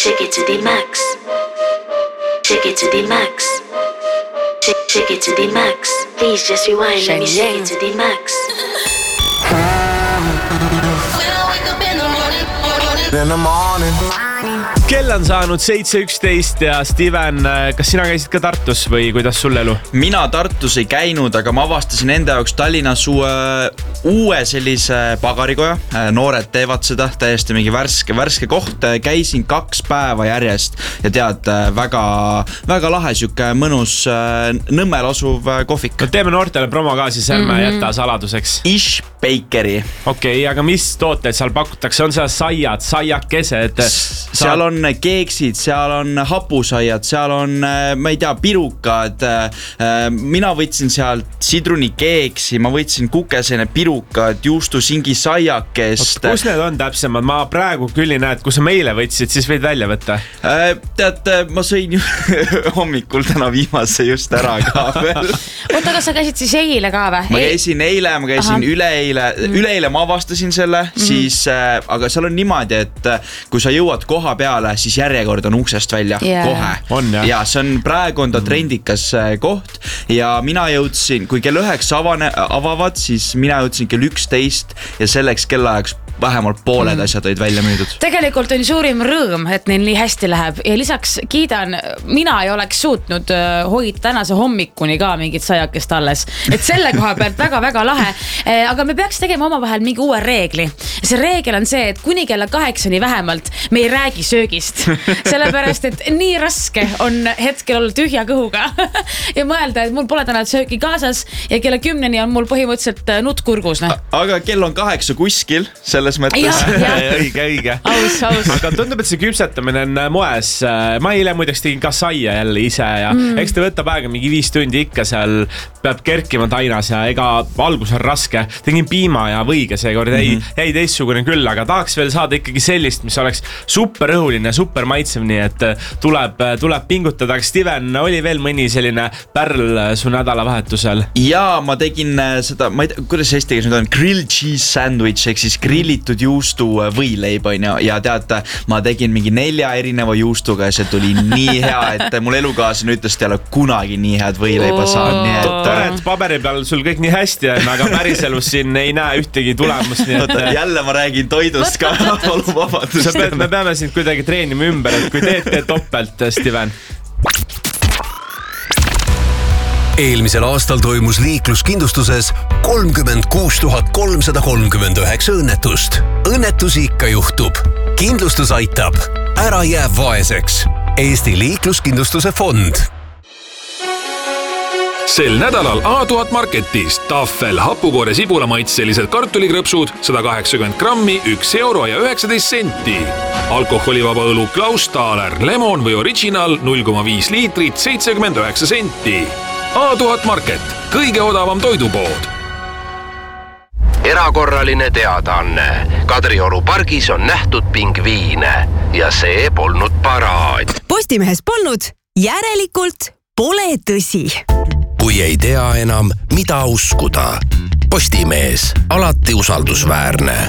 Shake it to the max. Shake it to the max. Shake it to the max. Please just rewind. Let me shake it to the max. In the morning. Kell on saanud 7:11 ja Steven, kas sina käisid ka Tartus või kuidas sul elu? Mina Tartus ei käinud, aga ma avastasin enda jaoks Tallinnas uue sellise pagarikoja. Noored teevad seda, täiesti mingi värske koht. Käisin 2 päeva järjest ja tead, väga lahe siuke mõnus Nõmmel asuv kohvik. No teeme noortele promo ka siis, ärme jätta saladuseks. Ish Bakeri. Okei, aga mis tooteid seal pakutakse? On seal saiad, saiakesed? Seal on keeksid, seal on hapusaiad, seal on, ma ei tea, pirukad. Mina võtsin sealt sidrunikeeksi, ma võtsin kukeseene pirukad, juustusingi saiakest. Kus need on täpsemad? Ma praegu küll ei näe, et kui sa meile võtsid, siis võid välja võtta. Tead, ma sõin ju hommikul täna viimase just ära ka veel. Oota, kas sa käisid siis eile ka või? Ma käisin eile, ma käisin üleeile ma avastasin selle, siis, aga seal on niimoodi, et kui sa jõuad koha peale, siis järjekord on uksest välja kohe. Ja see on praegu on ta trendikas koht ja mina jõudsin, kui kell 9 avavad, siis mina jõudsin kell 11 ja selleks kellaajaks vähemalt pooled asjad olid välja müüdud. Tegelikult on suurim rõõm, et neil nii hästi läheb ja lisaks kiidan, mina ei oleks suutnud hoida tänase hommikuni ka mingit saiakest alles. Et selle koha pealt väga lahe, aga me peaks tegema omavahel mingi uue reegli. See reegel on see, et kuni kella 8 vähemalt me ei räägi söögist. Sellepärast, et nii raske on hetkel olla tühja kõhuga ja mõelda, et mul pole täna sööki kaasas ja kella 10 on mul põhimõtteliselt nutt kurgus. Aga kell on 8 kuskil, selles mõttes. Õige. Aus. Aga tundub, et see küpsetamine on moes. Ma eile muideks tegin ka saia jälle ise ja eks ta võtab aega mingi 5 tundi ikka seal peab kerkima tainas ja ega algus on raske. Tegin piima ja võiga seekord ei teistsugune küll, aga tahaks veel saada ikkagi sellist, mis oleks super õhuline, super maitsev, nii et tuleb pingutada. Aga Steven, oli veel mõni selline pärl su nädalavahetusel? Ja ma tegin seda, ma ei tea, kuidas eesti keeles nüüd on, grilled cheese sandwich, ehk siis grillitud juustu võileib on ja tead, ma tegin mingi 4 erineva juustuga ja see tuli nii hea, et mul elukaaslane ütles, et ei ole kunagi nii head võileiba saanud, nii et tore, et paberi peal sul kõik nii hästi on, aga päriselus siin ei näe ühtegi tulemust, nii et jälle ma räägin toidust ka, palun vabandust. Me peame sind kuidagi treenima ümber, et kui teed topelt, Steven. Eelmisel aastal toimus liikluskindlustuses 36 339 õnnetust. Õnnetusi ikka juhtub. Kindlustus aitab. Ära jää vaeseks. Eesti liikluskindlustuse fond. Sel nädalal A1000 Marketis Tafel hapukoore sibulamaitselised kartulikrõpsud 180 grammi, 1 euro ja 19 senti. Alkoholivaba õlu Klaus Thaler, lemon või original 0,5 liitrit, 79 senti. A1000 Market, kõige odavam toidupood. Erakorraline teadaanne. Kadrioru pargis on nähtud pingviine ja see polnud paraad. Postimehes polnud, järelikult pole tõsi. Kui ei tea enam, mida uskuda. Postimees, alati usaldusväärne.